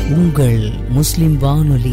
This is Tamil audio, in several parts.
உங்கள் முஸ்லிம் வானொலி.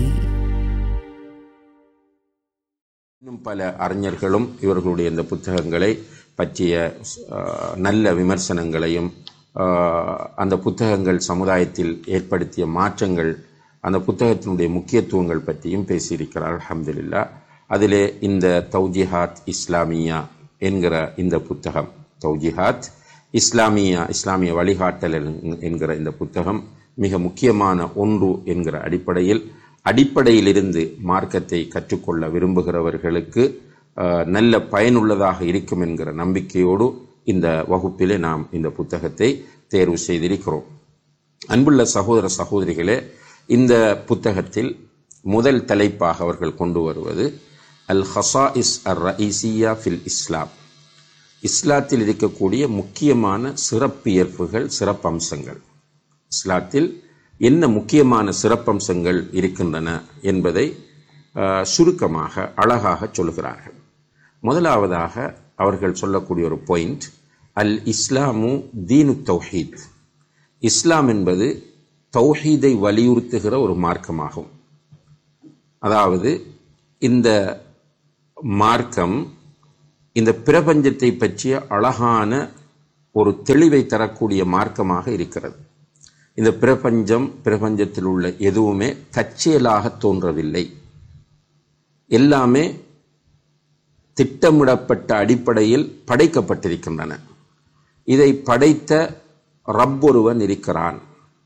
இன்னும் பல அறிஞர்களும் இவர்களுடைய இந்த புத்தகங்களை பற்றிய நல்ல விமர்சனங்களையும் அந்த புத்தகங்கள் சமுதாயத்தில் ஏற்படுத்திய மாற்றங்கள், அந்த புத்தகத்தினுடைய முக்கியத்துவங்கள் பற்றியும் பேசியிருக்கிறார். அல்ஹம்துலில்லாஹ். அதிலே இந்த தௌஜிஹாத் இஸ்லாமியா என்கிற இந்த புத்தகம், தௌஜிஹாத் இஸ்லாமியா, இஸ்லாமிய வழிகாட்டல் என்கிற இந்த புத்தகம் மிக முக்கியமான ஒன்று என்கிற அடிப்படையிலிருந்து மார்க்கத்தை கற்றுக்கொள்ள விரும்புகிறவர்களுக்கு நல்ல பயனுள்ளதாக இருக்கும் என்கிற நம்பிக்கையோடு இந்த வகுப்பிலே நாம் இந்த புத்தகத்தை தேர்வு செய்திருக்கிறோம். அன்புள்ள சகோதர சகோதரிகளே, இந்த புத்தகத்தில் முதல் தலைப்பாக அவர்கள் கொண்டு வருவது அல் ஹசாயிஸ் அர் ரஈசியா ஃபில் இஸ்லாம், இஸ்லாத்தில் இருக்கக்கூடிய முக்கியமான சிறப்பியல்புகள், சிறப்பம்சங்கள். இஸ்லாத்தில் என்ன முக்கியமான சிறப்பம்சங்கள் இருக்கின்றன என்பதை சுருக்கமாக அழகாக சொல்கிறார்கள். முதலாவதாக அவர்கள் சொல்லக்கூடிய ஒரு பாயிண்ட், அல் இஸ்லாமு தீனு தௌஹீத். இஸ்லாம் என்பது தௌஹீதை வலியுறுத்துகிற ஒரு மார்க்கமாகும். அதாவது இந்த மார்க்கம் இந்த பிரபஞ்சத்தை பற்றிய அழகான ஒரு தெளிவை தரக்கூடிய மார்க்கமாக இருக்கிறது. இந்த பிரபஞ்சத்தில் உள்ள எதுவுமே தற்செயலாக தோன்றவில்லை, எல்லாமே திட்டமிடப்பட்ட அடிப்படையில் படைக்கப்பட்டிருக்கின்றன. இதை படைத்த ரப் ஒருவன் இருக்கிறான்.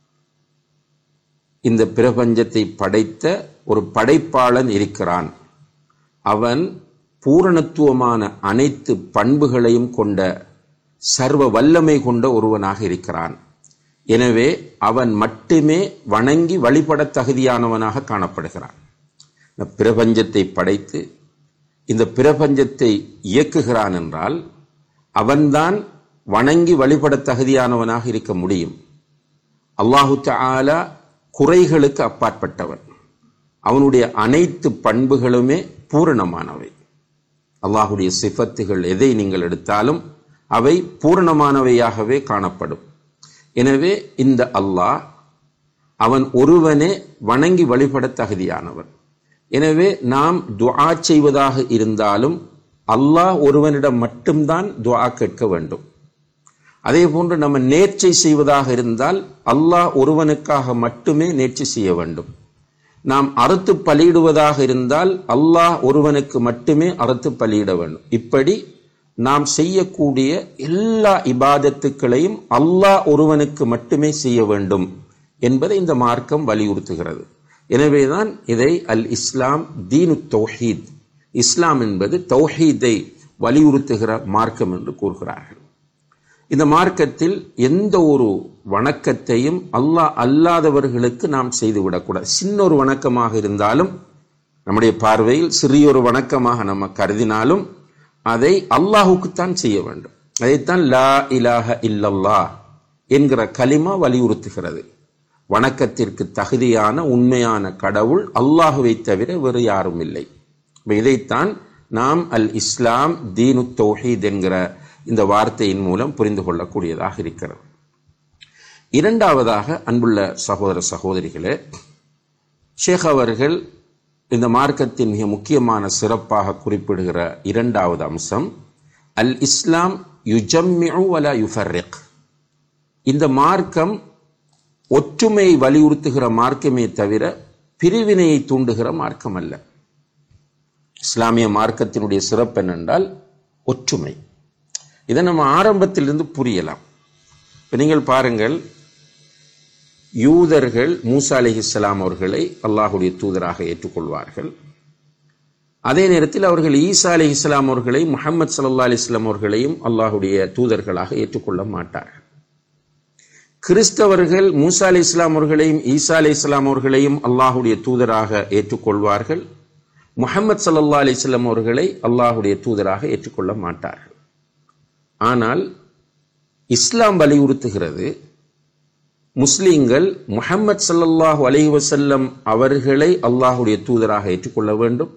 இந்த பிரபஞ்சத்தை படைத்த ஒரு படைப்பாளன் இருக்கிறான். அவன் பூரணத்துவமான அனைத்து பண்புகளையும் கொண்ட சர்வ வல்லமை கொண்ட ஒருவனாக இருக்கிறான். எனவே அவன் மட்டுமே வணங்கி வழிபட தகுதியானவனாக காணப்படுகிறான். இந்த பிரபஞ்சத்தை படைத்து இந்த பிரபஞ்சத்தை இயக்குகிறான் என்றால் அவன்தான் வணங்கி வழிபட தகுதியானவனாக இருக்க முடியும். அல்லாஹு தஆலா குறைகளுக்கு அப்பாற்பட்டவன். அவனுடைய அனைத்து பண்புகளுமே பூரணமானவை. அல்லாஹுடைய சிஃபத்துகள் எதை நீங்கள் எடுத்தாலும் அவை பூரணமானவையாகவே காணப்படும். எனவே இந்த அல்லாஹ் அவன் ஒருவனே வணங்கி வழிபட தகுதியானவன். எனவே நாம் துஆ செய்வதாக இருந்தாலும் அல்லாஹ் ஒருவனிடம் மட்டும்தான் துஆ கேட்க வேண்டும். அதே போன்று நம்ம நேர்ச்சை செய்வதாக இருந்தால் அல்லாஹ் ஒருவனுக்காக மட்டுமே நேர்ச்சை செய்ய வேண்டும். நாம் அறுத்து பலியிடுவதாக இருந்தால் அல்லாஹ் ஒருவனுக்கு மட்டுமே அறுத்து பலியிட வேண்டும். இப்படி நாம் செய்யக்கூடிய எல்லா இபாதத்துக்களையும் அல்லாஹ் ஒருவனுக்கு மட்டுமே செய்ய வேண்டும் என்பதை இந்த மார்க்கம் வலியுறுத்துகிறது. எனவேதான் இதை அல் இஸ்லாம் தீனு தௌஹீத், இஸ்லாம் என்பது தௌஹீதை வலியுறுத்துகிற மார்க்கம் என்று கூறுகிறார்கள். இந்த மார்க்கத்தில் எந்த ஒரு வணக்கத்தையும் அல்லாஹ் அல்லாதவர்களுக்கு நாம் செய்துவிடக்கூடாது. சின்ன ஒரு வணக்கமாக இருந்தாலும், நம்முடைய பார்வையில் சிறியொரு வணக்கமாக நம்ம கருதினாலும் அதை அல்லாஹுக்குத்தான் செய்ய வேண்டும். அதைத்தான் லா இலாஹ இல்லல்லாஹ் என்கிற கலிமா வலியுறுத்துகிறது. வணக்கத்திற்கு தகுதியான உண்மையான கடவுள் அல்லாஹுவை தவிர வேறு யாரும் இல்லை. இதைத்தான் நாம் அல் இஸ்லாம் தீனு தௌஹீத் என்கிற இந்த வார்த்தையின் மூலம் புரிந்து கொள்ளக்கூடியதாக இருக்கிறது. இரண்டாவதாக, அன்புள்ள சகோதர சகோதரிகளே, ஷேக் அவர்கள் இந்த மார்க்கத்தின் மிக முக்கியமான சிறப்பாக குறிப்பிடுகிற இரண்டாவது அம்சம், அல் இஸ்லாம் யுஜம்மிஉ வலா யுஃபர்ரிக். இந்த மார்க்கம் ஒற்றுமையை வலியுறுத்துகிற மார்க்கமே தவிர பிரிவினையை தூண்டுகிற மார்க்கம் அல்ல. இஸ்லாமிய மார்க்கத்தினுடைய சிறப்பு என்னென்றால் ஒற்றுமை. இதை நம்ம ஆரம்பத்திலிருந்து புரியலாம். இப்போ நீங்கள் பாருங்கள், யூதர்கள் மூசா அலைஹிஸ்ஸலாம் அவர்களை அல்லாஹுடைய தூதராக ஏற்றுக்கொள்வார்கள். அதே நேரத்தில் அவர்கள் ஈசா அலைஹிஸ்ஸலாம் அவர்களை, முஹம்மது ஸல்லல்லாஹு அலைஹி வஸல்லம் அவர்களையும் அல்லாஹுடைய தூதர்களாக ஏற்றுக்கொள்ள மாட்டார்கள். கிறிஸ்தவர்கள் மூசா அலைஹிஸ்ஸலாம் அவர்களையும் ஈசா அலைஹிஸ்ஸலாம் அவர்களையும் அல்லாஹுடைய தூதராக ஏற்றுக்கொள்வார்கள். முஹம்மது ஸல்லல்லாஹு அலைஹி வஸல்லம் அவர்களை அல்லாஹுடைய தூதராக ஏற்றுக்கொள்ள மாட்டார்கள். ஆனால் இஸ்லாம் வலியுறுத்துகிறது, முஸ்லிம்கள் முஹம்மது ஸல்லல்லாஹு அலைஹி வஸல்லம் அவர்களை அல்லாஹுடைய தூதராக ஏற்றுக்கொள்ள வேண்டும்.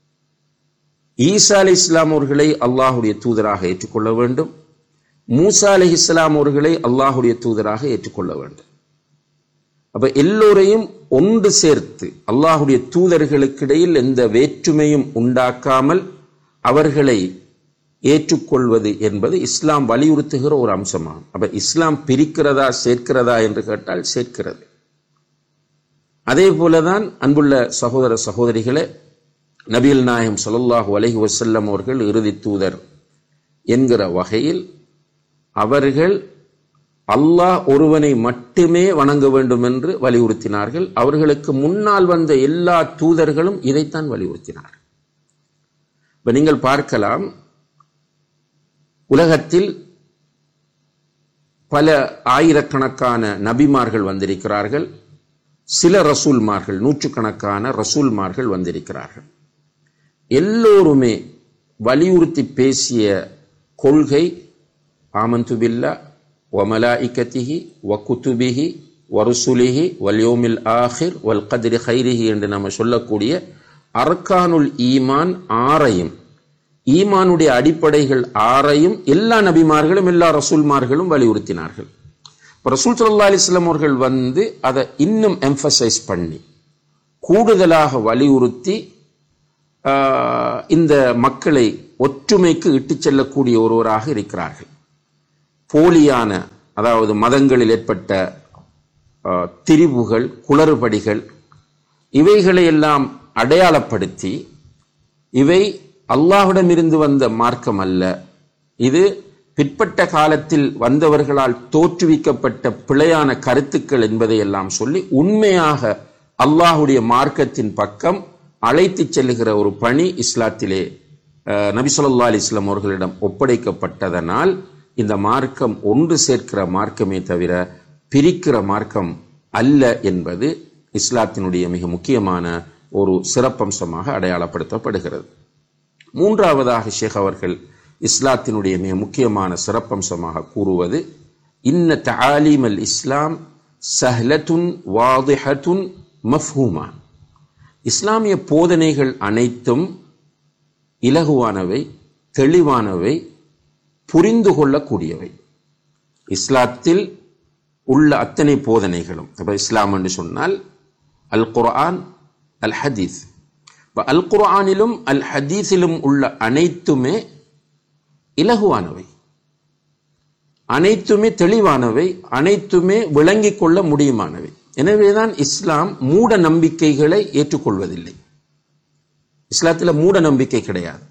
ஈசா அலைஹிஸ்ஸலாம் அவர்களை அல்லாஹுடைய தூதராக ஏற்றுக்கொள்ள வேண்டும். மூசா அலைஹிஸ்ஸலாம் அவர்களை அல்லாஹுடைய தூதராக ஏற்றுக்கொள்ள வேண்டும். அப்ப எல்லோரையும் ஒன்று சேர்த்து அல்லாஹுடைய தூதர்களுக்கிடையில் எந்த வேற்றுமையும் உண்டாக்காமல் அவர்களை ஏற்றுக்கொள்வது என்பது இஸ்லாம் வலியுறுத்துகிற ஒரு அம்சமாகும். அப்ப இஸ்லாம் பிரிக்கிறதா சேர்க்கிறதா என்று கேட்டால் சேர்க்கிறது. அதே போலதான் அன்புள்ள சகோதர சகோதரிகளே, நபிகள் நாயகம் ஸல்லல்லாஹு அலைஹி வஸல்லம் அவர்கள் இறுதி தூதர் என்கிற வகையில் அவர்கள் அல்லாஹ் ஒருவனை மட்டுமே வணங்க வேண்டும் என்று வலியுறுத்தினார்கள். அவர்களுக்கு முன்னால் வந்த எல்லா தூதர்களும் இதைத்தான் வலியுறுத்தினார். இப்ப நீங்கள் பார்க்கலாம், உலகத்தில் பல ஆயிரக்கணக்கான நபிமார்கள் வந்திருக்கிறார்கள், சில ரசூல்மார்கள், நூற்றுக்கணக்கான ரசூல்மார்கள் வந்திருக்கிறார்கள். எல்லோருமே வலியுறுத்தி பேசிய கொள்கை ஆமன்து பில்லாஹ் வ மலாயிகத்திஹி வ குதுபிஹி வ ருசுலிஹி வல் யௌமில் ஆஹிர் வல் கத்ரி கைரிஹி என்று நம்ம சொல்லக்கூடிய அர்கானுல் ஈமான் ஆறையும், ஈமானுடைய அடிப்படைகள் ஆறையும் எல்லா நபிமார்களும் எல்லா ரசூல்மார்களும் வலியுறுத்தினார்கள். ரசூல் ஸல்லல்லாஹு அலைஹி வஸல்லம் அவர்கள் வந்து அதை இன்னும் எம்பசைஸ் பண்ணி கூடுதலாக வலியுறுத்தி இந்த மக்களை ஒற்றுமைக்கு இட்டுச் செல்லக்கூடிய ஒருவராக இருக்கிறார்கள். போலியான, அதாவது மதங்களில் ஏற்பட்ட திரிவுகள், குளறுபடிகள், இவைகளை எல்லாம் அடையாளப்படுத்தி இவை அல்லாஹ்விடமிருந்து வந்த மார்க்கம் அல்ல, இது பிற்பட்ட காலத்தில் வந்தவர்களால் தோற்றுவிக்கப்பட்ட பிழையான கருத்துக்கள் என்பதை எல்லாம் சொல்லி உண்மையாக அல்லாஹுடைய மார்க்கத்தின் பக்கம் அழைத்து செல்லுகிற ஒரு பணி இஸ்லாத்திலே நபி ஸல்லல்லாஹு அலைஹி வஸல்லம் அவர்களிடம் ஒப்படைக்கப்பட்டதனால் இந்த மார்க்கம் ஒன்று சேர்க்கிற மார்க்கமே தவிர பிரிக்கிற மார்க்கம் அல்ல என்பது இஸ்லாத்தினுடைய மிக முக்கியமான ஒரு சிறப்பம்சமாக அடையாளப்படுத்தப்படுகிறது. மூன்றாவதாக ஷேக் அவர்கள் இஸ்லாத்தினுடைய மிக முக்கியமான சிறப்பம்சமாக கூறுவது, இன்ன தஆலீம் அல் இஸ்லாம் சஹ்லத்துன் வாதிஹத்துன் மஃஹூமா. இஸ்லாமிய போதனைகள் அனைத்தும் இலகுவானவை, தெளிவானவை, புரிந்து கொள்ளக்கூடியவை. இஸ்லாத்தில் உள்ள அத்தனை போதனைகளும், இஸ்லாம் என்று சொன்னால் அல் குர்ஆன், அல் ஹதீஸ். அல் குர்ஆனிலும் அல் ஹதீஸிலும் உள்ள அனைத்துமே இலகுவானவை, அனைத்துமே தெளிவானவை, அனைத்துமே விளங்கிக் கொள்ள முடியுமானவை. எனவேதான் இஸ்லாம் மூட நம்பிக்கைகளை ஏற்றுக்கொள்வதில்லை. இஸ்லாத்தில் மூட நம்பிக்கை கிடையாது.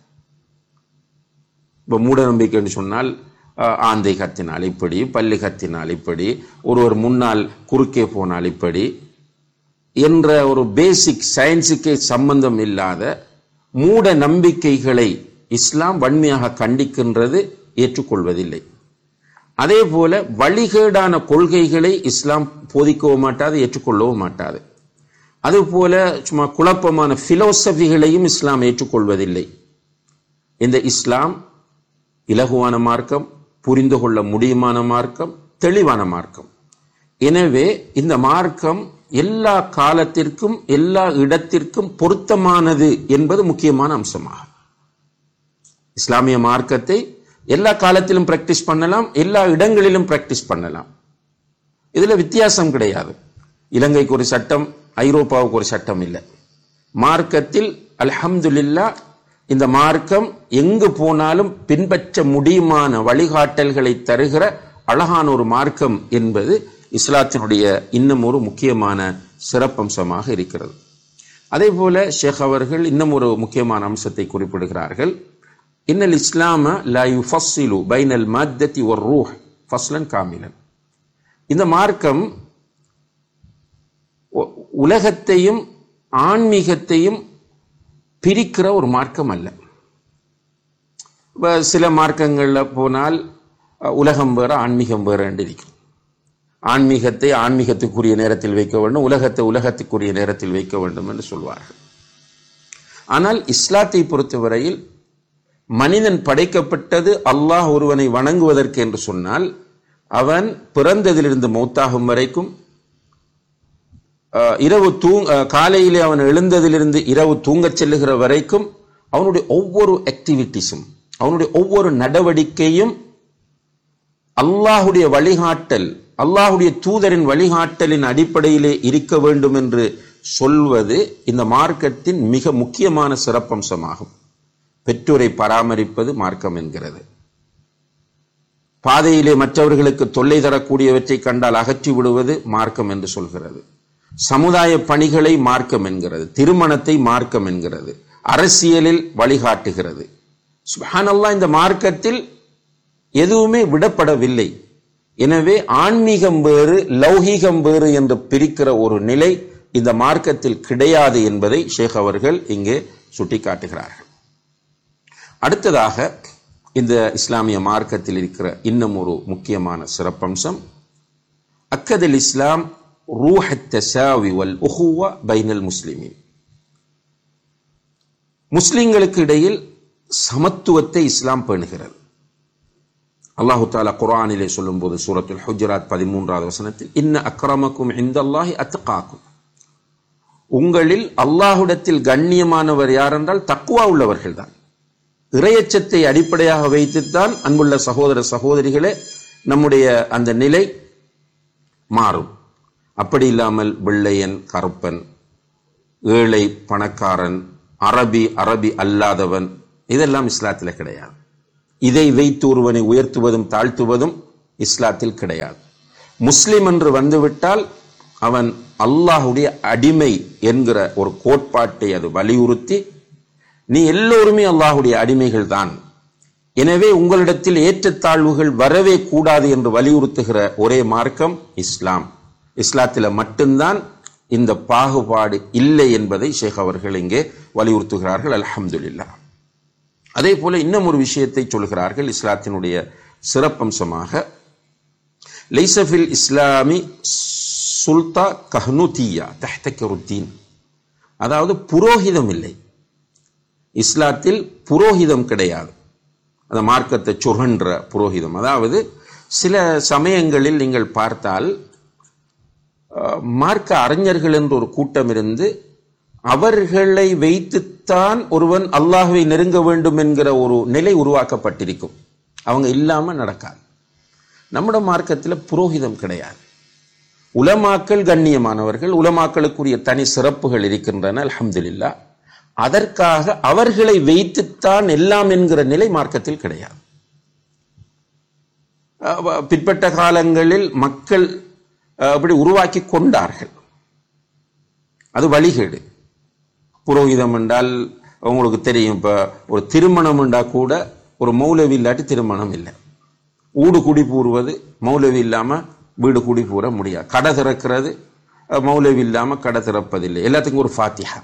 இப்போ மூட நம்பிக்கை என்று சொன்னால் ஆந்தை கத்தினால் இப்படி, பல்லி கத்தினால் இப்படி, ஒருவர் முன்னால் குறுக்கே போனால் இப்படி என்ற ஒரு பேசிக் சயின்ஸுக்கே சம்பந்தம் இல்லாத மூட நம்பிக்கைகளை இஸ்லாம் வன்மையாக கண்டிக்கின்றது, ஏற்றுக்கொள்வதில்லை. அதே போல வழிகேடான கொள்கைகளை இஸ்லாம் போதிக்கவும் மாட்டாது, ஏற்றுக்கொள்ளவும் மாட்டாது. அதுபோல சும்மா குழப்பமான பிலோசபிகளையும் இஸ்லாம் ஏற்றுக்கொள்வதில்லை. இந்த இஸ்லாம் இலகுவான மார்க்கம், புரிந்து கொள்ள முடியுமான மார்க்கம், தெளிவான மார்க்கம். எனவே இந்த மார்க்கம் எல்லா காலத்திற்கும் எல்லா இடத்திற்கும் பொருத்தமானது என்பது முக்கியமான அம்சமாகும். இஸ்லாமிய மார்க்கத்தை எல்லா காலத்திலும் பிராக்டிஸ் பண்ணலாம், எல்லா இடங்களிலும் பிராக்டிஸ் பண்ணலாம். இதுல வித்தியாசம் கிடையாது. இலங்கைக்கு ஒரு சட்டம், ஐரோப்பாவுக்கு ஒரு சட்டம் இல்லை. மார்க்கத்தில் அல்ஹம்துலில்லாஹ் இந்த மார்க்கம் எங்கு போனாலும் பின்பற்ற முடியுமான வழிகாட்டல்களை தருகிற அழகான ஒரு மார்க்கம் என்பது இஸ்லாத்தினுடைய இன்னும் ஒரு முக்கியமான சிறப்பம்சமாக இருக்கிறது. அதே போல ஷேக் அவர்கள் இன்னும் ஒரு முக்கியமான அம்சத்தை குறிப்பிடுகிறார்கள். இன்னல் இஸ்லாம லா யுஃபஸ்ஸிலு பைனல் மத்ததி வர் ரூஹ் ஃபஸ்லன் காமிலன். இந்த மார்க்கம் உலகத்தையும் ஆன்மீகத்தையும் பிரிக்கிற ஒரு மார்க்கம் அல்ல. சில மார்க்கங்கள்ல போனால் உலகம் வேற ஆன்மீகம் வேற என்று இருக்கும். ஆன்மீகத்தை ஆன்மீகத்துக்குரிய நேரத்தில் வைக்க வேண்டும், உலகத்தை உலகத்துக்குரிய நேரத்தில் வைக்க வேண்டும் என்று சொல்வார்கள். ஆனால் இஸ்லாத்தை பொறுத்தவரையில் மனிதன் படைக்கப்பட்டது அல்லாஹ் ஒருவனை வணங்குவதற்கு என்று சொன்னால், அவன் பிறந்ததிலிருந்து மௌத்தாகும் வரைக்கும், இரவு காலையிலே அவன் எழுந்ததிலிருந்து இரவு தூங்கச் செல்லுகிற வரைக்கும் அவனுடைய ஒவ்வொரு ஆக்டிவிட்டிஸும், அவனுடைய ஒவ்வொரு நடவடிக்கையும் அல்லாஹுடைய வழிகாட்டல், அல்லாஹுடைய தூதரின் வழிகாட்டலின் அடிப்படையிலே இருக்க வேண்டும் என்று சொல்வது இந்த மார்க்கத்தின் மிக முக்கியமான சிறப்பம்சமாகும். பெற்றோரை பராமரிப்பது மார்க்கம் என்கிறது. பாதையிலே மற்றவர்களுக்கு தொல்லை தரக்கூடியவற்றை கண்டால் அகற்றி விடுவது மார்க்கம் என்று சொல்கிறது. சமுதாய பணிகளை மார்க்கம் என்கிறது. திருமணத்தை மார்க்கம் என்கிறது. அரசியலில் வழிகாட்டுகிறது. சுப்ஹானல்லாஹ், இந்த மார்க்கத்தில் எதுவுமே விடப்படவில்லை. எனவே ஆன்மீகம் வேறு லௌகீகம் வேறு என்று பிரிக்கிற ஒரு நிலை இந்த மார்க்கத்தில் கிடையாது என்பதை ஷேக் அவர்கள் இங்கே சுட்டிக்காட்டுகிறார்கள். அடுத்ததாக இந்த இஸ்லாமிய மார்க்கத்தில் இருக்கிற இன்னும் ஒரு முக்கியமான சிறப்பம்சம், அக்கதல் இஸ்லாம் ரூஹ் தஸாவி வல் உஹுவா பைனல் முஸ்லிமீன். முஸ்லிம்களுக்கு இடையில் சமத்துவத்தை இஸ்லாம் பேணுகிறது. அல்லாஹு தஆலா குர்ஆனிலே சொல்லும்போது சூரத்துல் ஹுஜராத் 13வது வசனத்தில், இன்ன அக்ரமக்கும் இன்தல்லாஹி அத்காக்கும், உங்களில் அல்லாஹ்விடத்தில் கண்ணியமானவர் யார் என்றால் தக்வா உள்ளவர்கள் தான். இறையச்சத்தை அடிப்படையாக வைத்துத்தான் அன்புள்ள சகோதர சகோதரிகளே நம்முடைய அந்த நிலை மாறும். அப்படி இல்லாமல் வெள்ளையன் கருப்பன், ஏழை பணக்காரன், அரபி அல்லாதவன், இதெல்லாம் இஸ்லாத்தில் கிடையாது. இதை வைத்து ஒருவனை உயர்த்துவதும் தாழ்த்துவதும் இஸ்லாத்தில் கிடையாது. முஸ்லிம் என்று வந்துவிட்டால் அவன் அல்லாஹுடைய அடிமை என்கிற ஒரு கோட்பாட்டை அது வலியுறுத்தி, நீ எல்லோருமே அல்லாஹுடைய அடிமைகள் தான், எனவே உங்களிடத்தில் ஏற்றத்தாழ்வுகள் வரவே கூடாது என்று வலியுறுத்துகிற ஒரே மார்க்கம் இஸ்லாம். இஸ்லாத்தில் மட்டும்தான் இந்த பாகுபாடு இல்லை என்பதை ஷேக் அவர்கள் இங்கே வலியுறுத்துகிறார்கள். அல்ஹம்துலில்லாஹ். அதே போல இன்னும் ஒரு விஷயத்தை சொல்கிறார்கள். இஸ்லாத்தினுடைய சிறப்பம்சமாக, லைசஃபில் இஸ்லாமி சுல்தா கஹ்னுதியா தஹ்தகிருத்தீன், அதாவது புரோகிதம் இல்லை. இஸ்லாத்தில் புரோகிதம் கிடையாது. அந்த மார்க்கத்தை சுரன்ற புரோகிதம். அதாவது சில சமயங்களில் நீங்கள் பார்த்தால் மார்க்க அறிஞர்கள் என்ற ஒரு கூட்டம் இருந்து அவர்களை வைத்துத்தான் ஒருவன் அல்லாஹ்வை நெருங்க வேண்டும் என்கிற ஒரு நிலை உருவாக்கப்பட்டிருக்கும். அவங்க இல்லாம நடக்காது. நம்முடைய மார்க்கத்தில் புரோகிதம் கிடையாது. உலமாக்கள் கண்ணியமானவர்கள், உலமாக்களுக்குரிய தனி சிறப்புகள் இருக்கின்றன, அல்ஹம்துலில்லாஹ். அதற்காக அவர்களை வைத்துத்தான் எல்லாம் என்கிற நிலை மார்க்கத்தில் கிடையாது. பிற்பட்ட காலங்களில் மக்கள் அப்படி உருவாக்கி கொண்டார்கள். அது வழிகேடு. புரோகிதம் என்றால் உங்களுக்கு தெரியும், இப்ப ஒரு திருமணம் என்றா கூட ஒரு மௌலவி இல்லாட்டி திருமணம் இல்லை. ஊடு குடி பூறுவது மௌலவி இல்லாம வீடு குடி பூர முடியாது. கடை திறக்கிறது மௌலவி இல்லாம கடை திறப்பதில்லை. எல்லாத்துக்கும் ஒரு ஃபாத்திஹா.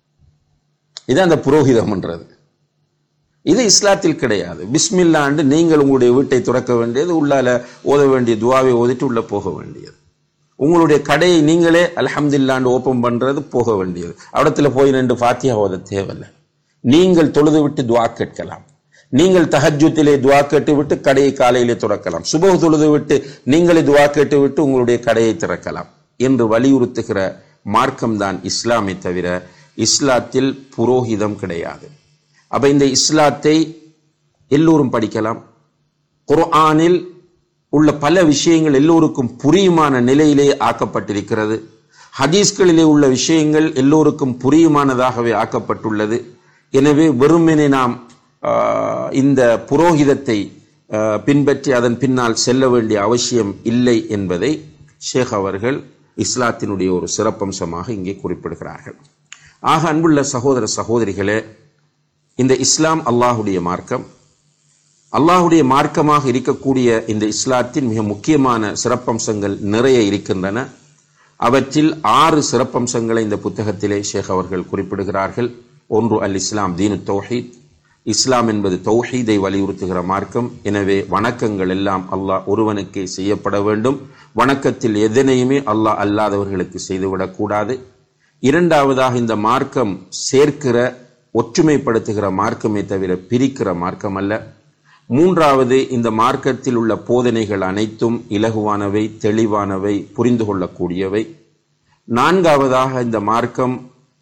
இது அந்த புரோகிதம்ன்றது. இது இஸ்லாத்தில் கிடையாது. பிஸ்மில்லாண்டு நீங்கள் உங்களுடைய வீட்டை துறக்க வேண்டியது, உள்ளால ஓத வேண்டிய துவாவை ஓதிட்டு உள்ள போக வேண்டியது. உங்களுடைய கடையை நீங்களே அல்ஹம்துலில்லாஹ் ஓபன் பண்றது போக வேண்டியது. அவடத்துல போய் நின்று ஃபாத்திஹா ஓத தேவையில்லை. நீங்கள் தொழுது விட்டு துவா கேட்கலாம். நீங்கள் தஹஜ்ஜுதிலே துவா கேட்டு விட்டு கடையை காலையிலே துறக்கலாம். சுபஹ் தொழுது விட்டு நீங்களே துவா கேட்டு விட்டு உங்களுடைய கடையை திறக்கலாம் என்று வலியுறுத்துகிற மார்க்கம்தான் இஸ்லாமை தவிர இஸ்லாத்தில் புரோகிதம் கிடையாது. அப்ப இந்த இஸ்லாத்தை எல்லோரும் படிக்கலாம். குர்ஆனில் உள்ள பல விஷயங்கள் எல்லோருக்கும் புரியுமான நிலையிலே ஆக்கப்பட்டிருக்கிறது. ஹதீஸ்களிலே உள்ள விஷயங்கள் எல்லோருக்கும் புரியுமானதாகவே ஆக்கப்பட்டுள்ளது. எனவே வெறுமனே நாம் இந்த புரோகிதத்தை பின்பற்றி அதன் பின்னால் செல்ல வேண்டிய அவசியம் இல்லை என்பதை ஷேக் அவர்கள் இஸ்லாத்தினுடைய ஒரு சிறப்பம்சமாக இங்கே குறிப்பிடுகிறார்கள். ஆக அன்புள்ள சகோதர சகோதரிகளே, இந்த இஸ்லாம் அல்லாஹுடைய மார்க்கம். அல்லாஹுடைய மார்க்கமாக இருக்கக்கூடிய இந்த இஸ்லாத்தின் மிக முக்கியமான சிறப்பம்சங்கள் நிறைய இருக்கின்றன. அவற்றில் 6 சிறப்பம்சங்களை இந்த புத்தகத்திலே ஷேக் அவர்கள் குறிப்பிடுகிறார்கள். ஒன்று, அல் இஸ்லாம் தீனு தௌஹீத். இஸ்லாம் என்பது தௌஹீதை வலியுறுத்துகிற மார்க்கம். எனவே வணக்கங்கள் எல்லாம் அல்லாஹ் ஒருவனுக்கே செய்யப்பட வேண்டும். வணக்கத்தில் எதனையுமே அல்லாஹ் அல்லாதவர்களுக்கு செய்துவிடக்கூடாது. இரண்டாவதாக, இந்த மார்க்கம் சேர்க்கிற ஒற்றுமைப்படுத்துகிற மார்க்கமே தவிர பிரிக்கிற மார்க்கம் அல்ல. மூன்றாவது, இந்த மார்க்கத்தில் உள்ள போதனைகள் அனைத்தும் இலகுவானவை, தெளிவானவை, புரிந்து கொள்ளக்கூடியவை. நான்காவதாக, இந்த மார்க்கம்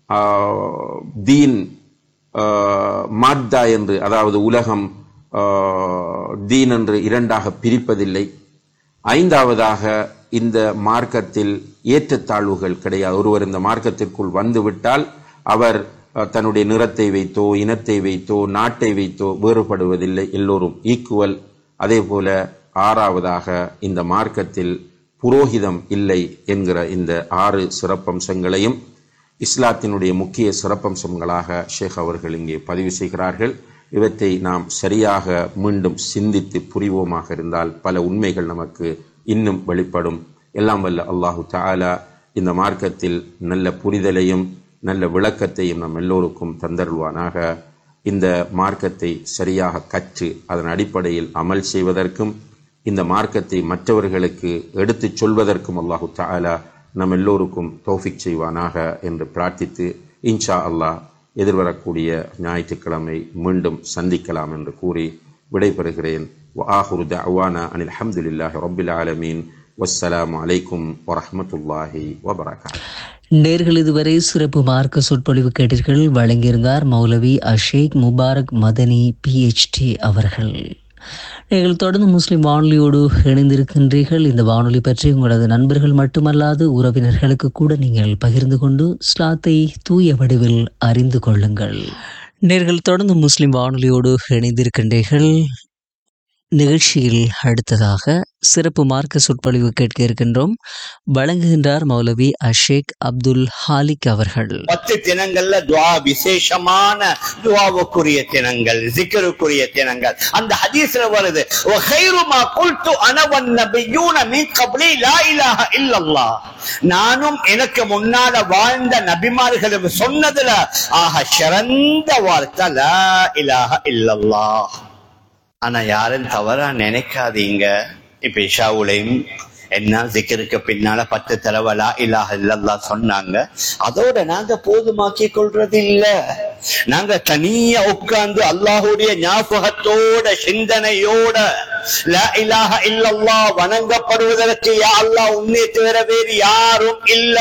தீன் மாத்தா என்று, அதாவது உலகம் தீன் என்று இரண்டாக பிரிப்பதில்லை. ஐந்தாவதாக, இந்த மார்க்கத்தில் ஏற்றத்தாழ்வுகள் கிடையாது. ஒருவர் இந்த மார்க்கத்திற்குள் வந்துவிட்டால் அவர் தன்னுடைய நிறத்தை வைத்தோ, இனத்தை வைத்தோ, நாட்டை வைத்தோ வேறுபடுவதில்லை, எல்லோரும் ஈக்குவல். அதே போல ஆறாவதாக, இந்த மார்க்கத்தில் புரோகிதம் இல்லை என்கிற இந்த 6 சிறப்பம்சங்களையும் இஸ்லாத்தினுடைய முக்கிய சிறப்பம்சங்களாக ஷேக் அவர்கள் இங்கே பதிவு செய்கிறார்கள். இவற்றை நாம் சரியாக மீண்டும் சிந்தித்து புரிவோமாக இருந்தால் பல உண்மைகள் நமக்கு இன்னும் வெளிப்படும். எல்லாம் வல்ல அல்லாஹு தஆலா இந்த மார்க்கத்தில் நல்ல புரிதலையும் நல்ல விளக்கத்தையும் நம் எல்லோருக்கும் தந்தருள்வானாக. இந்த மார்க்கத்தை சரியாக கற்று அதன் அடிப்படையில் அமல் செய்வதற்கும் இந்த மார்க்கத்தை மற்றவர்களுக்கு எடுத்துச் சொல்வதற்கும் அல்லாஹு தஆலா நம் எல்லோருக்கும் தௌஃபிக் செய்வானாக என்று பிரார்த்தித்து, இன்ஷா அல்லாஹ் எதிர்வரக்கூடிய ஞாயிற்றுக்கிழமை மீண்டும் சந்திக்கலாம் என்று கூறி விடைபெறுகிறேன். وآخر دعوانا أن الحمد لله رب العالمين والسلام عليكم ورحمة الله وبركاته. நேர்கள் இதுவரை சிறப்பு மார்க்க சொற்பொழிவு கேட்டீர்கள். வழங்கியிருந்தார் மௌலவி அஷேக் முபாரக் மதனி PhD அவர்கள். நீங்கள் தொடர்ந்து முஸ்லிம் வானொலியோடு இணைந்திருக்கின்றீர்கள். இந்த வானொலி பற்றி உங்களது நண்பர்கள் மட்டுமல்லாது உறவினர்களுக்கு கூட நீங்கள் பகிர்ந்து கொண்டு இஸ்லாத்தை தூய வடிவில் அறிந்து கொள்ளுங்கள். நீங்கள் தொடர்ந்து முஸ்லிம் வானொலியோடு இணைந்திருக்கின்றீர்கள். நிகழ்ச்சியில் அடுத்ததாக சிறப்பு மார்க்க சொற்பொழிவு கேட்க இருக்கின்றோம். வழங்குகின்றார் மௌலவி அஷேக் அப்துல் ஹாலிக் அவர்கள். 10 தினங்கள்ல துஆ விசேஷமான துஆவுக்குரிய தினங்கள், ஜிக்ருக்குரிய தினங்கள். அந்த ஹதீஸ்ல வருது, வகைரு மா குல்து அன வன் நபியூன மின் கப்லி லா இலாஹ இல்லல்லாஹ். நானும் எனக்கு முன்னால வாழ்ந்த நபிமார்களும் சொன்னதுல ஆக சிறந்த வார்த்தை லா இலாஹ இல்லல்லாஹ். ஆனா யாரும் தவறா நினைக்காதீங்க. இப்ப இஷாவுலையும் என்ன ஜிக்ருக்கு பின்னால 10 தடவை லா இலாஹ இல்லல்லாஹ் சொன்னாங்க. அதோட நாங்க போதுமாக்கி கொள்றது இல்ல. நாங்க தனியா உட்கார்ந்து அல்லாஹுடைய ஞாபகத்தோட சிந்தனையோட லா இலாஹ இல்லல்லாஹ் வணங்கப்படுவதற்கு யா அல்லாஹ் உன்னை தவிர வேறு யாரும் இல்ல.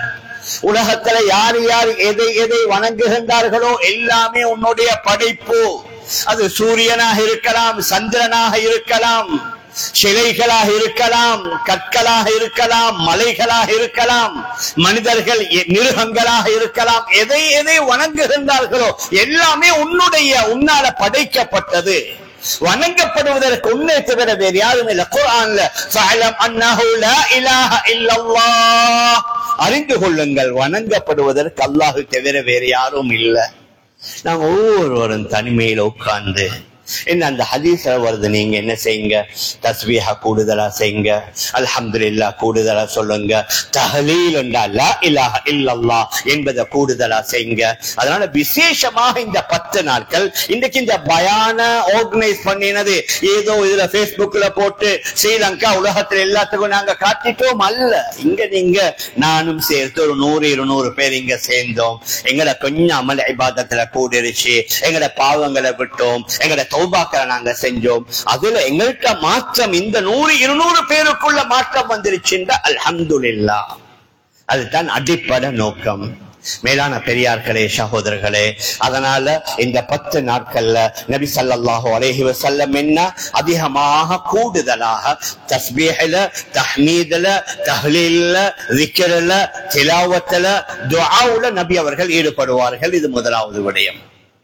உலகத்துல யார் யார் எதை எதை வணங்குகின்றார்களோ எல்லாமே உன்னுடைய படைப்பு. அது சூரியனாக இருக்கலாம், சந்திரனாக இருக்கலாம், சிலைகளாக இருக்கலாம், கற்களாக இருக்கலாம், மலைகளாக இருக்கலாம், மனிதர்கள் மிருகங்களாக இருக்கலாம். எதை எதை வணங்குகின்றார்களோ எல்லாமே உன்னால படைக்கப்பட்டது. வணங்கப்படுவதற்கு உன்னை தவிர வேறு யாரும் இல்லை. குர்ஆன்ல ஃபஅலம் அன்னஹு லா இலாஹ இல்லல்லாஹ், அறிந்து கொள்ளுங்கள் வணங்கப்படுவதற்கு அல்லாஹ் தவிர வேறு யாரும் இல்லை. நாங்க ஒவ்வொருவரும் தனிமையில உட்கார்ந்து என்ன அந்த ஹதீஸ்ல வருது, நீங்க என்ன செய்யுங்க, தஸ்பீஹ கூடுதலா செய்யுங்க, அல்ஹம்துலில்லாஹ் கூடுதலா சொல்லுங்க, தஹ்லீல் லா இலாஹ இல்லல்லாஹ் என்பதை கூடுதலா செய்யுங்க. அதனால விசேஷமாக இந்த 10 நாட்கள் இன்றைக்கு இந்த பயான ஆர்கனைஸ் பண்ணினது ஏதோ இதுல Facebookல போட்டு ஸ்ரீலங்கா உலகத்துல எல்லாத்துக்கும் நாங்க காட்டிட்டோம் அல்ல. இங்க நீங்க நானும் சேர்த்து ஒரு 100-200 பேர் இங்க சேர்ந்தோம். எங்கட கொஞ்சம் அமல் இபாதத்துல கூடிருச்சு, எங்கட பாவங்களை விட்டோம், எங்கட தௌபாக்களை நாங்க செஞ்சோம். அதுல எங்கள்கிட்ட மாற்றம் இந்த 100-200 பேருக்குள்ள மாற்றம் வந்துருச்சுன்ற அல்ஹம்துலில்லாஹ். அதுதான் அடிப்படை நோக்கம். மேலான பெரியார்களே, சகோதரர்களே, அதனால இந்த 10 நாட்கள்ல நபி ஸல்லல்லாஹு அலைஹி வஸல்லம் என்ன அதிகமாக கூடுதலாக தஸ்பீஹ்ல, தஹ்மீதுல, தஹ்லீல்ல, ஸிக்ர்ல, திலாவத்துல, துஆவுல நபி அவர்கள் ஈடுபடுவார்கள். இது முதலாவது விடயம்.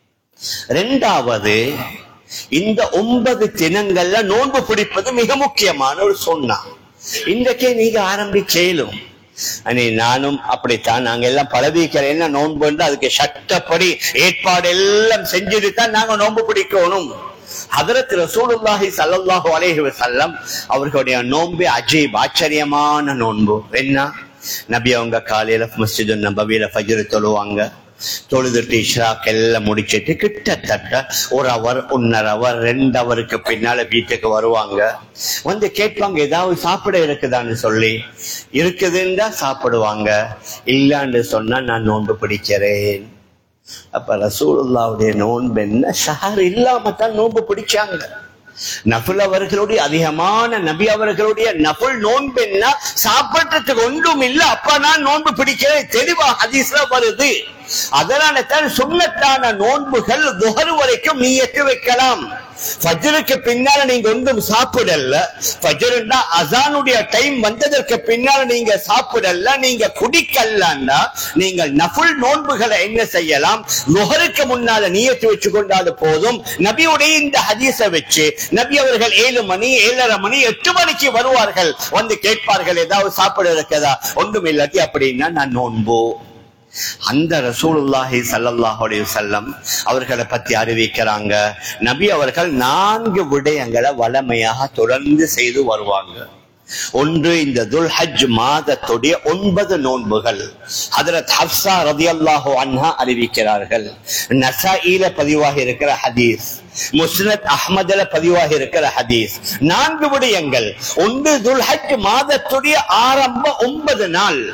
இரண்டாவது, இந்த 9 தினங்கள்ல நோன்பு பிடிப்பது மிக முக்கியமான ஒரு சொன்னா. இன்றைக்கே நீங்க ஆரம்பிச்சேலும் நானும் அப்படித்தான். நாங்க எல்லாம் பழவிக்கிறேன் நோன்பு, அதுக்கு சட்டப்படி ஏற்பாடு எல்லாம் செஞ்சுட்டு தான் நாங்க நோன்பு பிடிக்கணும். ஹதரத் ரசூலுல்லாஹி ஸல்லல்லாஹு அலைஹி வஸல்லம் அவர்களுடைய நோன்பு அஜீப், ஆச்சரியமான நோன்பு. என்ன, நபி அவங்க காலையில மஸ்ஜிது நபவியில ஃபஜ்ர் தொழுவாங்க. தொழுதுட்டு இஷ்ராக் எல்லாம் முடிச்சிட்டு கிட்டத்தட்ட 1 hour 1.5 hour 2 hourக்கு பின்னால வீட்டுக்கு வருவாங்க. வந்து கேட்பாங்க, ஏதாவது சாப்பிட இருக்குதான்னு சொல்லி. இருக்குதுன்னா சாப்பிடுவாங்க, இல்லன்னு சொன்னா நான் நோன்பு பிடிக்கிறேன். அப்ப ரசூலுல்லாஹ்வுடைய நோன்பு என்ன, ஷஹர் இல்லாம தான் நோன்பு பிடிச்சாங்க. நஃபில் அவர்களுடைய அதிகமான நபி அவர்களுடைய நஃபில் நோன்பு என்ன, சாப்பிடுறதுக்கு ஒன்றும் இல்லை, அப்ப நான் நோன்பு பிடிக்கிறேன், தெளிவா ஹதீஸ்ல வருது. அதனால தான் சுன்னத்தான நோன்புகள் துஹர் வரைக்கும் நியத்து வைக்கலாம். ஃபஜ்ருக்கு பின்னால நீங்க ஒன்றும் சாப்பிடல, ஃபஜ்ருன்னா அஸானுடைய டைம் வந்ததற்கு பின்னால நீங்க சாப்பிடல, நீங்க குடிக்கலன்னா நீங்கள் நஃபில் நோன்புகளை என்ன செய்யலாம், லுஹருக்கு முன்னால நியத்து வச்சு கொண்டாது போதும். நபியுடைய இந்த ஹதீஸை வச்சு நபி அவர்கள் 7 மணி 7:30 மணி 8 மணிக்கு வருவார்கள், வந்து கேட்பார்கள் ஏதாவது சாப்பிட இருக்கதா, ஒன்றும் இல்லாட்டி அப்படின்னா நான் நோன்பு. அந்த ரசூலுல்லாஹி ஸல்லல்லாஹு அலைஹி வஸல்லம் அவர்களை பத்தி அறிவிக்கிறாங்க, நபி அவர்கள் 4 விடயங்களை வளமையாக தொடர்ந்து செய்து வருவாங்க. ஒன்று, இந்த துல்ஹஜ் மாதத்துடைய 9 நோன்புகள். ஹஜ்ரத் ஹப்ஸா ரலியல்லாஹு அன்ஹா அறிவிக்கிறார்கள். நஸாயில பதிவாக இருக்கிற ஹதீஸ், முஸ்னத் அஹ்மதுல பதிவாக இருக்கிற ஹதீஸ். 4 விடயங்கள். ஒன்று, துல்ஹஜ் மாதத்துடைய ஆரம்ப 9 நாள்.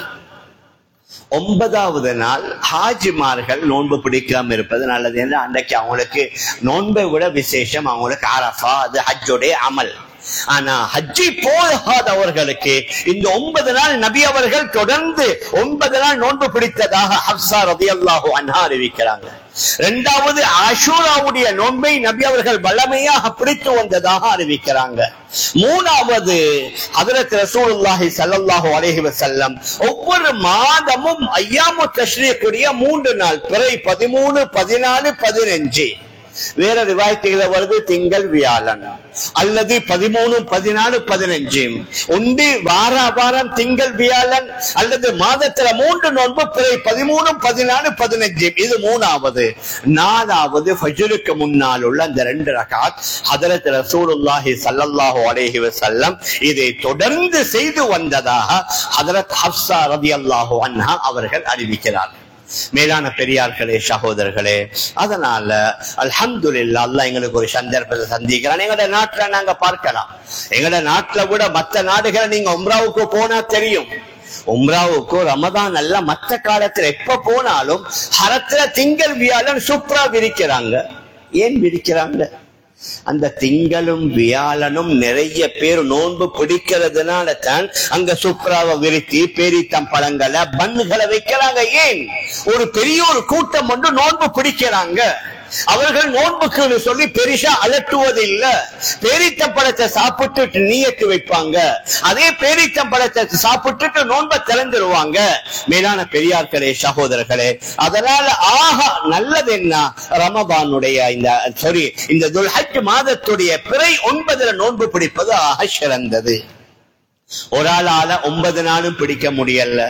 9வது நாள் ஹாஜிமார்கள் நோன்பு பிடிக்காம இருப்பது நல்லது என்று அன்றைக்கு அவங்களுக்கு நோன்பை விட விசேஷம் அவங்களுக்கு அரஃபா, அது ஹஜ்ஜுடைய அமல். ஆனா ஹஜ்ஜி போகாதவர்களுக்கு இந்த 9 நாள் நபி அவர்கள் தொடர்ந்து 9 நாள் நோன்பு பிடித்ததாக ஹப்ஸா ரலியல்லாஹு அன்ஹா அறிவிக்கிறாங்க. 2வது, ஆஷூராவுடைய நோன்பை நபி அவர்கள் வல்லமையாக பிடித்து வந்ததாக அறிவிக்கிறாங்க. 3வது, ஹஜ்ரத் ரசூலுல்லாஹி ஸல்லல்லாஹு அலைஹி வஸல்லம் ஒவ்வொரு மாதமும் அய்யாமு தஷ்ரீக்குடைய 3 நாள், பிறை 13, 14, 15. வேற ரிவாயத்துகளை வருது திங்கள் வியாழன் அல்லது 13, 14, 15. ஒன்று வாரம் திங்கள் வியாழன் அல்லது மாதத்துல 3 நோன்பு, பிறை 13, 14, 15. இது 3வது. 4வது, ஃபஜ்ருக்கு முன்னால் உள்ள அந்த 2 ரகாத் ஹஜ்ரத் ரசூலுல்லாஹி ஸல்லல்லாஹு அலைஹி வஸல்லம் இதை தொடர்ந்து செய்து வந்ததாக ஹஜ்ரத் ஹப்ஸா ரலியல்லாஹு அன்ஹா அவர்கள் அறிவிக்கிறார்கள். மேலான பெரியார்களே, சகோதரர்களே, அதனால அல்ஹம்துலில்லாஹ் அல்லாஹ் எங்களுக்கு ஒரு சந்தர்ப்பத்தை சந்திக்கிறான். எங்கட நாட்டுல நாங்க பார்க்கலாம், எங்கட நாட்டுல கூட மற்ற நாடுகளை நீங்க உம்ராவுக்கு போனா தெரியும். உம்ராவுக்கு ரமதான் அல்ல, மற்ற காலத்துல எப்ப போனாலும் ஹரத்துல திங்கள் வியாழன் சூப்பரா விரிக்கிறாங்க. ஏன் விரிக்கிறாங்க? அந்த திங்களும் வியாழனும் நிறைய பேர் நோன்பு பிடிக்கிறதுனால தான் அங்க சுப்ராவை விரித்தி பேரித்தம் பழங்களை பன்னுகளை வைக்கிறாங்க. ஏன்? ஒரு பெரிய ஒரு கூட்டம் ஒன்று நோன்பு பிடிக்கிறாங்க. அவர்கள் நோன்புக்கு சொல்லி பெரிசா அலட்டுவது இல்ல. பேரித்தம்பழத்தை சாப்பிட்டு நீயத்து வைப்பாங்க, அதே பேரித்தம்பழத்தை சாப்பிட்டுட்டு நோன்பை திறந்துருவாங்க. மேலான பெரியார்களே, சகோதரர்களே, அதனால நல்லது என்ன, ரமதானுடைய இந்த துல்ஹஜ் மாதத்துடைய பிறை 9 நோன்பு பிடிப்பது ஆக சிறந்தது. ஒரு ஆளால 9 நாளும் பிடிக்க முடியல,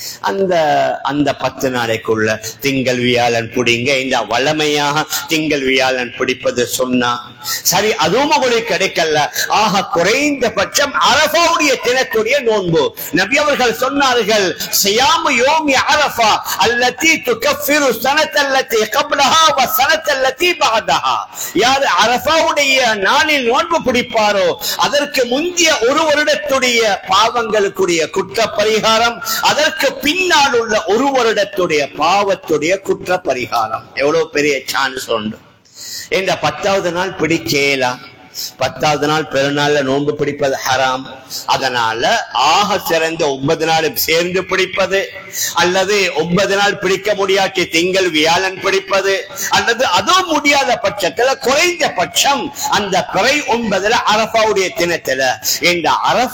அந்த 10 நாளைக்குள்ள திங்கள் வியாழன் பிடிங்க. இந்த வளமையாக திங்கள் வியாழன் பிடிப்பது சொன்னா சரி, அதுவும் உங்களுக்கு கிடைக்கல, ஆக குறைந்தபட்சம் அரஃபாவுடைய தினத்துடைய நோன்பு. நபி அவர்கள் சொன்னார்கள், சியாமு யோமி அரஃபா அல்லதி துகஃபிரு ஸனத்தல்லதி கப்லஹா வ ஸனத்தல்லதி பஅதஹா. யார் அரஃபாவுடைய நாளில் நோன்பு பிடிப்பாரோ அதற்கு முந்திய ஒரு வருடத்துடைய பாவங்களுக்குரிய குற்ற பரிகாரம், அதற்கு பின்னால் உள்ள ஒரு வருடத்துடைய பாவத்துடைய குற்ற பரிகாரம். எவ்வளவு பெரிய சான்ஸ் உண்டு. இந்த 10வது நாள் பிடிக்கலாம், 10வது நாள் பெருநாள்ல நோன்பு பிடிப்பது ஹராம். அதனால ஆக சிறந்த 9 நாள் சேர்ந்து பிடிப்பது, அல்லது 9 நாள் பிடிக்க முடியாட்டி திங்கள் வியாழன் பிடிப்பது, அல்லது அதுவும் முடியாத பட்சத்துல குறைந்த பட்சம் அந்த பிறை 9 அரஃபாவுடைய தினத்துல, இந்த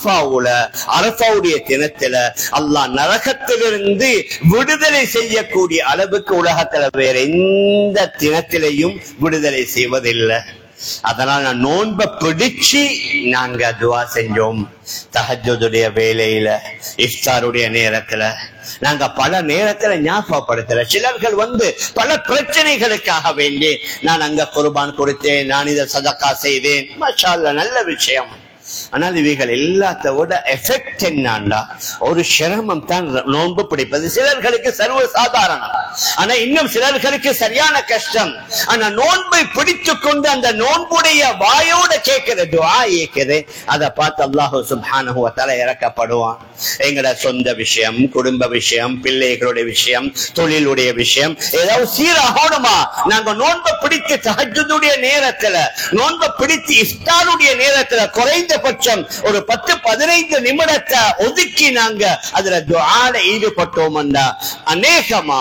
அரஃபாவுடைய தினத்துல அல்லாஹ் நரகத்திலிருந்து விடுதலை செய்யக்கூடிய அளவுக்கு உலகத்துல வேற எந்த தினத்திலையும் விடுதலை செய்வதில்லை. அதனால நான் நோன்பை பிடிச்சு நாங்க துவா செஞ்சோம். தஹஜ்ஜுடைய வேளையில, இஃப்தாருடைய நேரத்துல நாங்க பல நேரத்துல ஞாபகப்படுத்தல. சிலர்கள் பல பிரச்சனைகளுக்காக வேண்டி நான் அங்க குர்பான் கொடுத்தேன், நான் இதை சதக்கா செய்தேன், மாஷா அல்லாஹ், நல்ல விஷயம். ஆனால் இவைகள் எல்லாத்த விட எஃபெக்ட் என்னன்னா ஒரு சிரமம் தான் நோன்பு பிடிப்பது. சிலர்களுக்கு சர்வ சாதாரணம், ஆனா இன்னும் சிலர்களுக்கு சரியான கஷ்டம். ஆனா நோன்பை பிடித்துக் கொண்டு அந்த நோன்புடைய வாயோட கேட்கிற துஆ இருக்குது, அதை பார்த்து அல்லாஹ் சுப்ஹானஹு வ தஆலா இறக்கப்படுவான். எங்கட சொந்த விஷயம், குடும்ப விஷயம், பிள்ளைகளுடைய விஷயம், தொழிலுடைய விஷயம் ஏதாவது சீராகணுமா, நாங்க நோன்பை பிடித்து தஹஜ்ஜுடைய நேரத்துல, நோன்பை பிடித்து இஃப்தாருடைய நேரத்துல குறைந்தபட்சம் ஒரு 10-15 நிமிடத்தை ஒதுக்கி நாங்க அதுல துஆல ஈடுபட்டோம். அநேகமாக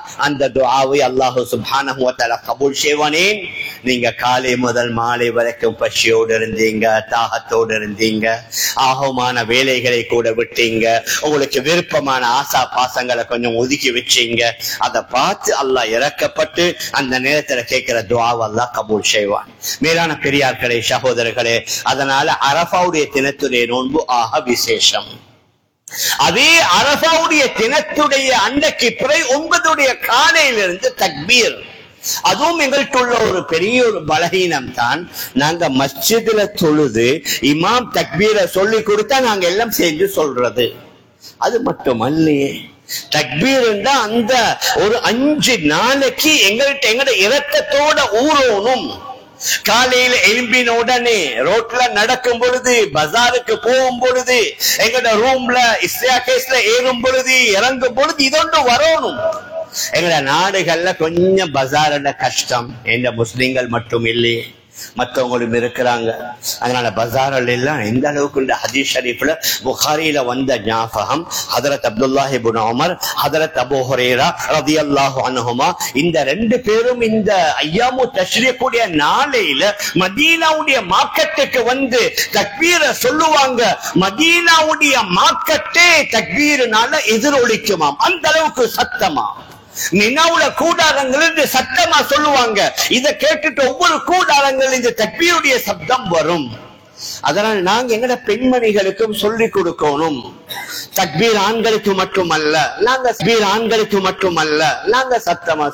அந்த துஆவை அல்லாஹ் சுப்ஹானஹு வ தஆலா கபூல் செய்வானே. நீங்க காலை முதல் மாலை வரைக்கும் பசியோடு இருந்தீங்க, தாகத்தோடு இருந்தீங்க, ஆகமான வேலைகளை கூட விட்டீங்க, உங்களுக்கு விருப்பமான ஆசா பாசங்களை கொஞ்சம் ஒதுக்கி வச்சீங்க. அதை பார்த்து அல்லாஹ் இறக்கப்பட்டு அந்த நேரத்துல கேட்கிற துஆவை அல்லாஹ் கபூல் செய்வான். மேலான பெரியார்களே, சகோதரர்களே, அதனால அரஃபாவுடைய தினத்துடைய நோன்பு ஆக விசேஷம். அதே அரஃபாவுடைய தினத்துடைய அன்றைக்கு பிறை 9 காலையிலிருந்து தக்பீர். அதுவும் எங்கள்கிட்ட உள்ள ஒரு பெரிய ஒரு பலகீனம் தான். நாங்க மஸ்ஜிதுல தொழுது இமாம் தக்பீரை சொல்லி கொடுத்தா நாங்க எல்லாம் சேர்ந்து சொல்றது. அது மட்டுமல்லையே, தக்பீர் அந்த ஒரு 5 நாளைக்கு எங்கட இரத்தத்தோட ஊறணும். காலையில எழும்பின உடனே ரோட்ல நடக்கும் பொழுது, பஜாருக்கு போகும் பொழுது, எங்கட ரூம்ல இஸ்தியாகேஸ்ல ஏறும் பொழுது, இறங்கும் பொழுது இதொன்று வரணும். எங்கட நாடுகள்ல கொஞ்சம் பஜார்ல கஷ்டம். எந்த முஸ்லிம்கள் மட்டும் இல்லையே, மற்றவங்களும் இருக்கிறாங்க. அதனால பஜாரில் எல்லாம் எந்த அளவுக்கு இந்த ஹதீஸ் ஷரீஃப்ல புகாரியில வந்த ஞாபகம், ஹதரத் அப்துல்லாஹ் இப்னு உமர், ஹதரத் அபூ ஹுரைரா ரலியல்லாஹு அன்ஹுமா, இந்த 2 பேரும் இந்த ஐயாமு தஷ்ரீக்குடைய நாளையில மதீனாவுடைய மார்க்கெட்டுக்கு வந்து தக்பீரை சொல்லுவாங்க. மதீனாவுடைய மார்க்கெட்டே தக்பீர்னால எதிரொலிக்குமாம், அந்த அளவுக்கு சத்தமா. மினாவுல கூடாரங்கள் சத்தமா சொல்லுவாங்க. இதை கேட்டுட்டு ஒவ்வொரு கூடாரங்கள் இந்த தக்பீருடைய சப்தம் வரும். அதனால் நாங்க எங்கட பெண்மணிகளுக்கும் சொல்லிக் கொடுக்கணும். தக்பீர் ஆண்களுக்கு மட்டுமல்ல, நாங்க சத்தமா